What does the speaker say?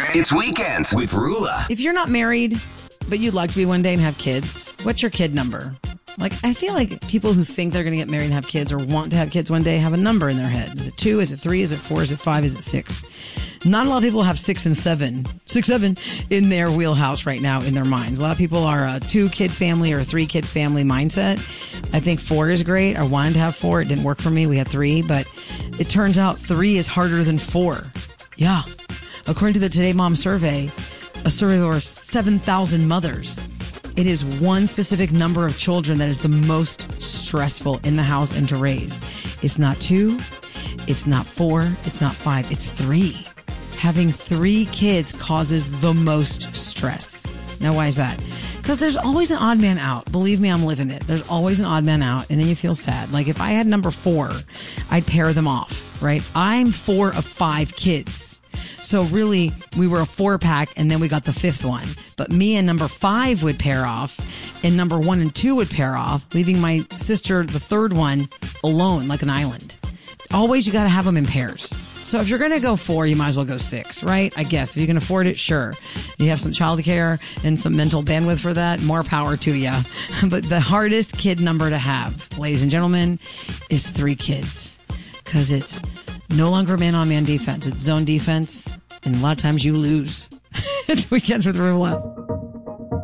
It's Weekends with Rula. If you're not married, but you'd like to be one day and have kids, what's your kid number? Like, I feel like people who think they're going to get married and have kids or want to have kids one day have a number in their head. Is it 2? Is it 3? Is it 4? Is it 5? Is it 6? Not a lot of people have 6 and 7 in their wheelhouse right now in their minds. A lot of people are a 2-kid family or a 3-kid family mindset. I think 4 is great. I wanted to have 4. It didn't work for me. We had 3, but it turns out 3 is harder than 4. Yeah. According to the Today Mom survey, a survey of over 7,000 mothers, it is one specific number of children that is the most stressful in the house and to raise. It's not 2, it's not 4, it's not 5, it's 3. Having 3 kids causes the most stress. Now, why is that? Because there's always an odd man out. Believe me, I'm living it. There's always an odd man out, and then you feel sad. Like, if I had number 4, I'd pair them off, right? I'm 4 of 5 kids. So really, we were a 4-pack, and then we got the 5th one. But me and number 5 would pair off, and number 1 and 2 would pair off, leaving my sister, the 3rd one, alone like an island. Always, you got to have them in pairs. So if you're going to go 4, you might as well go 6, right? I guess. If you can afford it, sure. You have some childcare and some mental bandwidth for that, more power to you. But the hardest kid number to have, ladies and gentlemen, is 3 kids. Because it's no longer man-on-man defense. It's zone defense. And a lot of times you lose. It's Weekends with Rula.